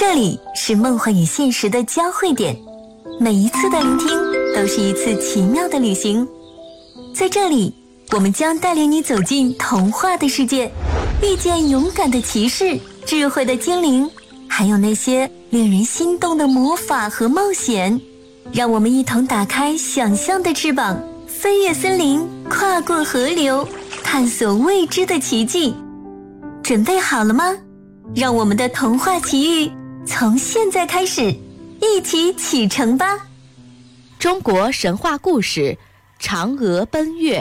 这里是梦幻与现实的交汇点，每一次的聆听都是一次奇妙的旅行。在这里，我们将带领你走进童话的世界，遇见勇敢的骑士、智慧的精灵，还有那些令人心动的魔法和冒险。让我们一同打开想象的翅膀，飞越森林，跨过河流，探索未知的奇迹。准备好了吗？让我们的童话奇遇从现在开始，一起启程吧！ 中国神话故事《嫦娥奔月》。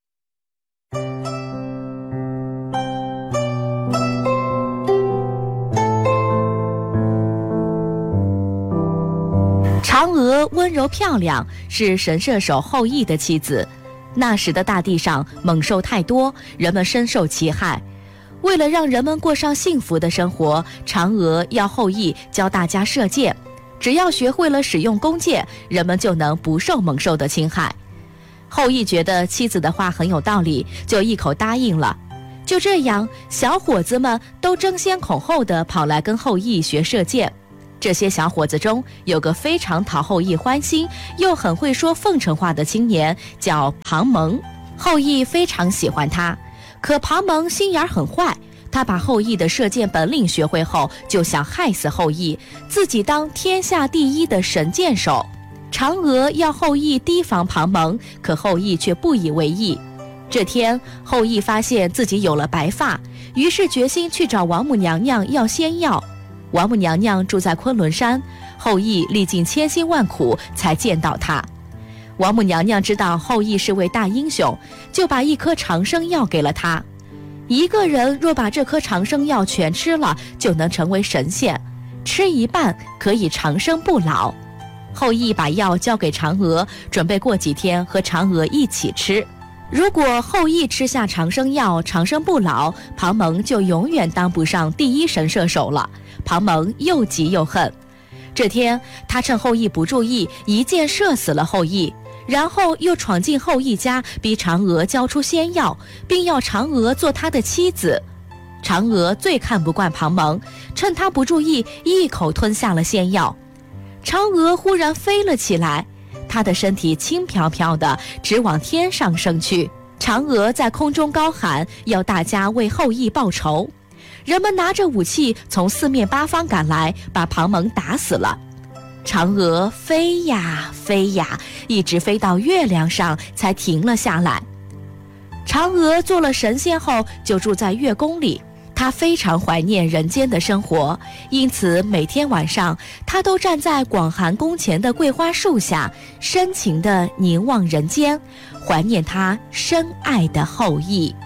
嫦娥温柔漂亮，是神射手后羿的妻子。那时的大地上猛兽太多，人们深受其害。为了让人们过上幸福的生活，嫦娥要后羿教大家射箭，只要学会了使用弓箭，人们就能不受猛兽的侵害。后羿觉得妻子的话很有道理，就一口答应了。就这样，小伙子们都争先恐后地跑来跟后羿学射箭。这些小伙子中有个非常讨后羿欢心，又很会说奉承话的青年，叫庞蒙。后羿非常喜欢他，可庞蒙心眼很坏，他把后羿的射箭本领学会后，就想害死后羿，自己当天下第一的神箭手。嫦娥要后羿提防庞蒙，可后羿却不以为意。这天，后羿发现自己有了白发，于是决心去找王母娘娘要仙药。王母娘娘住在昆仑山，后羿历尽千辛万苦才见到她。王母娘娘知道后羿是位大英雄，就把一颗长生药给了他。一个人若把这颗长生药全吃了，就能成为神仙，吃一半可以长生不老。后羿把药交给嫦娥，准备过几天和嫦娥一起吃。如果后羿吃下长生药长生不老，庞蒙就永远当不上第一神射手了。庞蒙又急又恨。这天，他趁后羿不注意，一箭射死了后羿，然后又闯进后羿家，逼嫦娥交出仙药，并要嫦娥做他的妻子。嫦娥最看不惯庞蒙，趁他不注意，一口吞下了仙药。嫦娥忽然飞了起来，她的身体轻飘飘的，直往天上升去。嫦娥在空中高喊，要大家为后羿报仇。人们拿着武器从四面八方赶来，把庞蒙打死了。嫦娥飞呀飞呀，一直飞到月亮上才停了下来。嫦娥做了神仙后，就住在月宫里。她非常怀念人间的生活，因此每天晚上，她都站在广寒宫前的桂花树下，深情地凝望人间，怀念她深爱的后羿。